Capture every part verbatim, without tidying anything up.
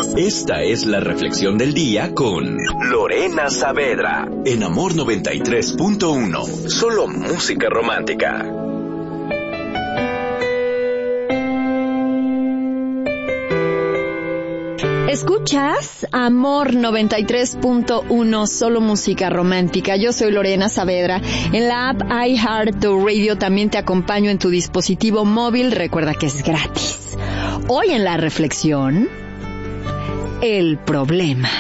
Esta es la reflexión del día con Lorena Saavedra en Amor noventa y tres punto uno. Solo música romántica. Escuchas Amor noventa y tres punto uno, solo música romántica. Yo soy Lorena Saavedra. En la app iHeartRadio también te acompaño en tu dispositivo móvil. Recuerda que es gratis. Hoy en la reflexión, el problema.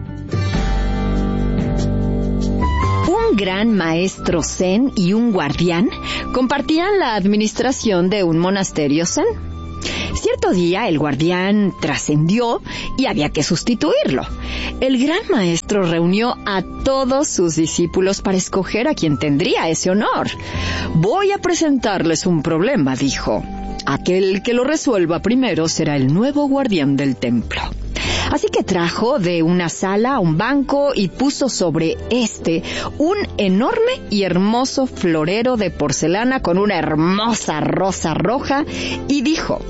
Un gran maestro zen y un guardián compartían la administración de un monasterio zen. Cierto día el guardián trascendió y había que sustituirlo. El gran maestro reunió a todos sus discípulos para escoger a quien tendría ese honor. Voy a presentarles un problema, dijo. Aquel que lo resuelva primero será el nuevo guardián del templo. Así que trajo de una sala un banco y puso sobre este un enorme y hermoso florero de porcelana con una hermosa rosa roja y dijo: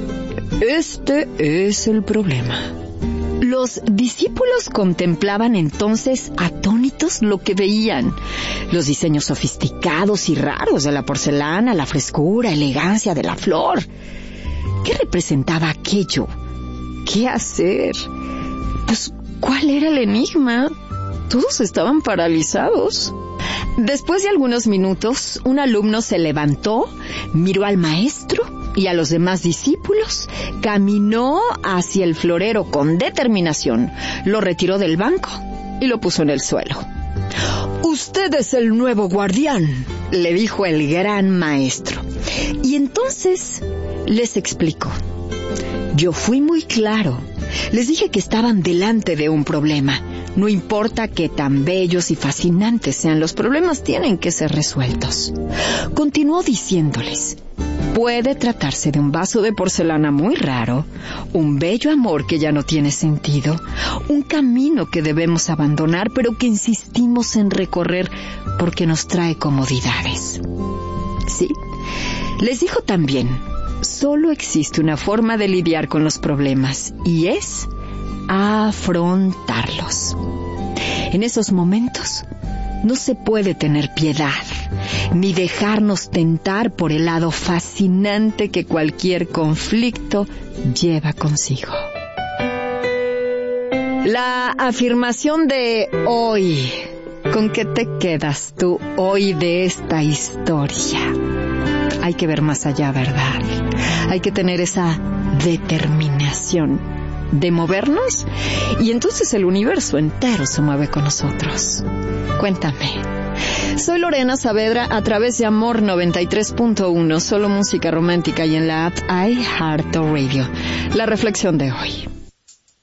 este es el problema. Los discípulos contemplaban entonces atónitos lo que veían. Los diseños sofisticados y raros de la porcelana, la frescura, elegancia de la flor. ¿Qué representaba aquello? ¿Qué hacer? Pues, ¿cuál era el enigma? Todos estaban paralizados. Después de algunos minutos, un alumno se levantó, miró al maestro y a los demás discípulos, caminó hacia el florero con determinación, lo retiró del banco y lo puso en el suelo. «Usted es el nuevo guardián», le dijo el gran maestro. Y entonces les explicó. Yo fui muy claro. Les dije que estaban delante de un problema. No importa que tan bellos y fascinantes sean los problemas, tienen que ser resueltos. Continuó diciéndoles, puede tratarse de un vaso de porcelana muy raro, un bello amor que ya no tiene sentido, un camino que debemos abandonar pero que insistimos en recorrer porque nos trae comodidades. ¿Sí? Les dijo también, solo existe una forma de lidiar con los problemas y es afrontarlos. En esos momentos no se puede tener piedad ni dejarnos tentar por el lado fascinante que cualquier conflicto lleva consigo. La afirmación de hoy. ¿Con qué te quedas tú hoy de esta historia? Hay que ver más allá, ¿verdad? Hay que tener esa determinación de movernos y entonces el universo entero se mueve con nosotros. Cuéntame. Soy Lorena Saavedra a través de Amor noventa y tres punto uno, solo música romántica y en la app iHeartRadio. La reflexión de hoy.